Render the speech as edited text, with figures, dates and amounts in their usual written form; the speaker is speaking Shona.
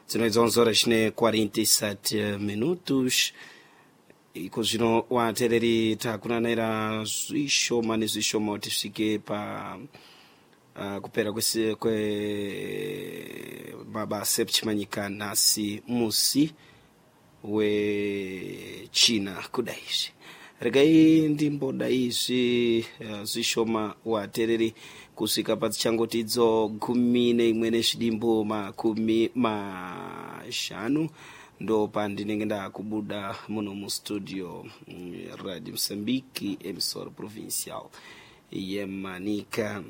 São 11 horas e 47 minutos. E continuo wa tereri takunanera zwishoma nezvishoma kuti svike pa kupera mabasa ekuchimanyika nhasi musi wechina kudai regai ndimboda izvi zvishoma watereri kusvika padzichangoti idzo 11 nezvidimbu 5 ndo pandinenge ndakubuda muno mustudio Radio Moçambique emissora provincial yeManica.